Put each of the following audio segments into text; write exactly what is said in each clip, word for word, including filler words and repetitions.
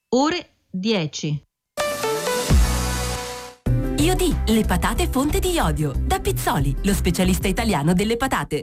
ore dieci. Iodi, le patate fonte di iodio. Da Pizzoli, lo specialista italiano delle patate.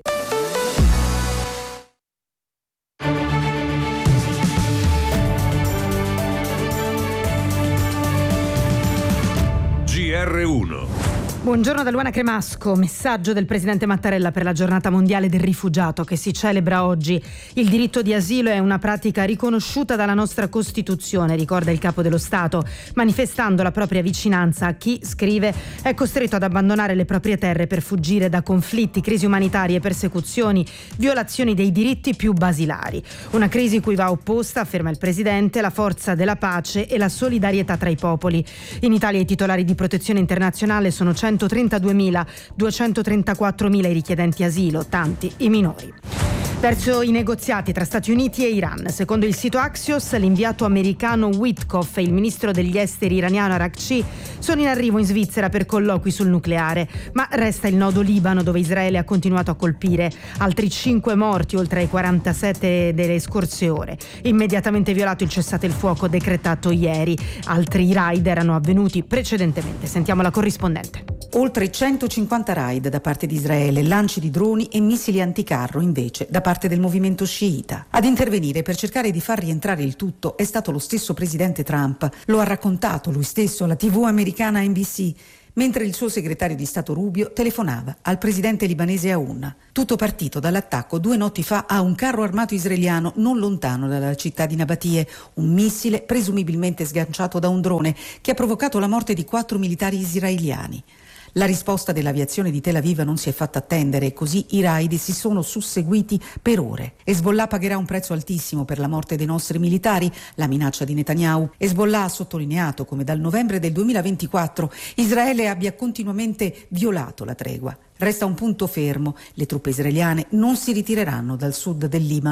G R uno. Buongiorno da Luana Cremasco. Messaggio del presidente Mattarella per la giornata mondiale del rifugiato che si celebra oggi. Il diritto di asilo è una pratica riconosciuta dalla nostra Costituzione, ricorda il capo dello Stato, manifestando la propria vicinanza a chi, scrive, è costretto ad abbandonare le proprie terre per fuggire da conflitti, crisi umanitarie, persecuzioni, violazioni dei diritti più basilari. Una crisi cui va opposta, afferma il presidente, la forza della pace e la solidarietà tra i popoli. In Italia i titolari di protezione internazionale sono centotrentaduemila, duecentotrentaquattromila i richiedenti asilo, tanti i minori. Verso i negoziati tra Stati Uniti e Iran. Secondo il sito Axios, l'inviato americano Witkoff e il ministro degli esteri iraniano Araghchi sono in arrivo in Svizzera per colloqui sul nucleare, ma resta il nodo Libano, dove Israele ha continuato a colpire. Altri cinque morti oltre ai quarantasette delle scorse ore. Immediatamente violato il cessate il fuoco decretato ieri. Altri raid erano avvenuti precedentemente. Sentiamo la corrispondente. Oltre centocinquanta raid da parte di Israele, lanci di droni e missili anticarro invece da parte del movimento sciita. Ad intervenire per cercare di far rientrare il tutto è stato lo stesso presidente Trump. Lo ha raccontato lui stesso alla tivù americana N B C, mentre il suo segretario di Stato Rubio telefonava al presidente libanese Aoun. Tutto partito dall'attacco due notti fa a un carro armato israeliano non lontano dalla città di Nabatie, un missile presumibilmente sganciato da un drone che ha provocato la morte di quattro militari israeliani. La risposta dell'aviazione di Tel Aviv non si è fatta attendere e così i raid si sono susseguiti per ore. Hezbollah pagherà un prezzo altissimo per la morte dei nostri militari, la minaccia di Netanyahu. Hezbollah ha sottolineato come dal novembre del duemilaventiquattro Israele abbia continuamente violato la tregua. Resta un punto fermo: le truppe israeliane non si ritireranno dal sud del Libano.